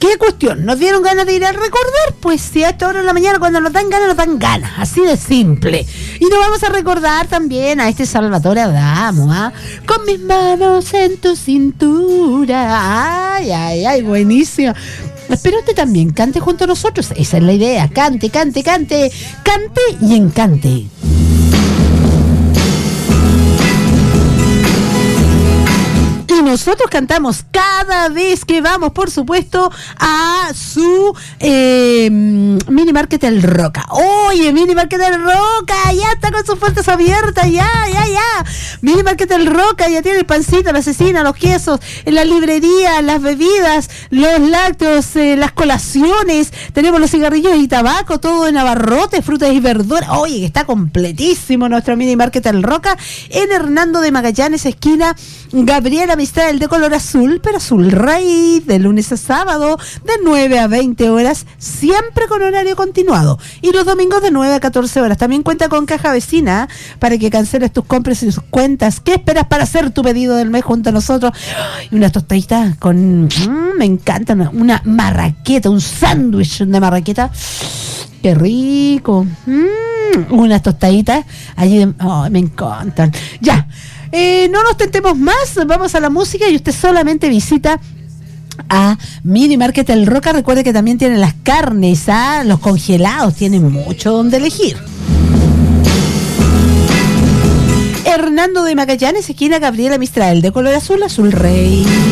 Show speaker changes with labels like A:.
A: ¿Qué cuestión? ¿Nos dieron ganas de ir a recordar? Pues si a esta hora de la mañana, cuando nos dan ganas, así de simple. Y nos vamos a recordar también a este Salvatore Adamo, ¿ah? Con mis manos en tu cintura. Ay, buenísimo. Espero usted también cante junto a nosotros, esa es la idea, cante y encante. Y nosotros cantamos cada vez que vamos, por supuesto, a su Mini Market El Roca. Oye, Mini Market El Roca, ya está con sus puertas abiertas, ya. Mini Market El Roca ya tiene el pancito, la cecina, los quesos, la librería, las bebidas, los lácteos, las colaciones, tenemos los cigarrillos y tabaco, todo en abarrotes, frutas y verduras. Oye, que está completísimo nuestro Mini Market El Roca en Hernando de Magallanes, esquina Gabriela Mistral, de color azul, pero azul raíz, de lunes a sábado, de 9 a 20 horas, siempre con horario continuado. Y los domingos de 9 a 14 horas. También cuenta con caja vecina para que canceles tus compras y tus cuentas. ¿Qué esperas para hacer tu pedido del mes junto a nosotros? Y unas tostaditas con... me encantan. Una marraqueta, un sándwich de marraqueta. ¡Qué rico! Unas tostaditas. Allí, me encantan. Ya. No nos tentemos más, vamos a la música y usted solamente visita a Mini Market El Roca. Recuerde que también tienen las carnes, los congelados, tienen mucho donde elegir. Hernando de Magallanes, esquina Gabriela Mistral, de color azul, azul rey.